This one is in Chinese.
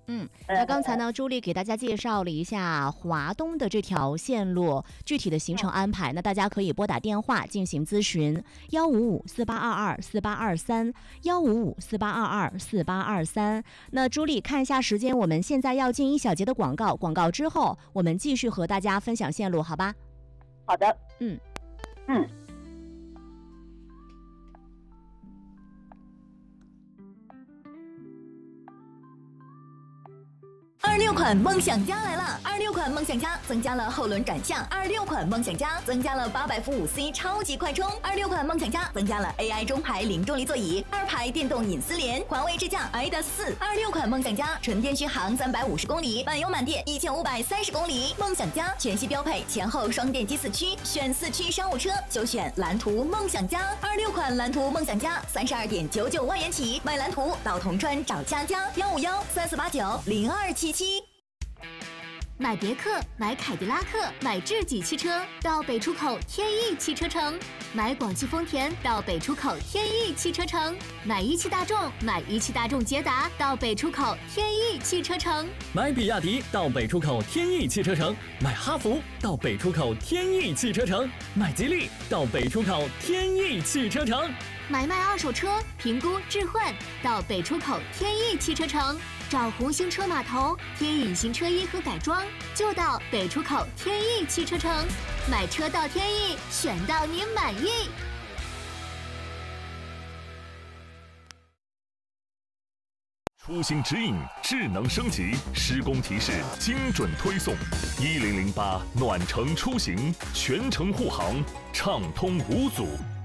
那刚才呢，朱莉给大家介绍了一下华东的这条线路具体的行程安排，那大家可以拨打电话进行咨询，15548224823，15548224823。那朱莉看一下时间，我们现在要进一小节的广告，广告之后我们继续和大家分享线路，好吧？ 好的。 26款梦想家来了！26款梦想家增加了后轮转向，26款梦想家增加了800伏5C 超级快充，26款梦想家增加了 AI 中排零重力座椅，2排电动隐私联，环卫智驾 ADAS 4。26款梦想家纯电续航350公里，满油满电1530公里。梦想家全系标配前后双电机4驱，选4驱商务车就选蓝图梦想家。26款蓝图梦想家32.99万元起，买蓝图到铜川找佳佳15134890277。 买别克，买凯迪拉克，买智己汽车到北出口天翼汽车城；买广汽丰田到北出口天翼汽车城；买一汽大众，买一汽大众捷达到北出口天翼汽车城； 买比亚迪到北出口天翼汽车城；买哈弗到北出口天翼汽车城；买吉利到北出口天翼汽车城。 买卖二手车，评估置换到北出口天翼汽车城；找红星车码头贴隐形车衣和改装，就到北出口天翼汽车城。买车到天翼，选到你满意。 出行指引智能升级，施工提示精准推送，1008暖城出行，全程护航，畅通无阻。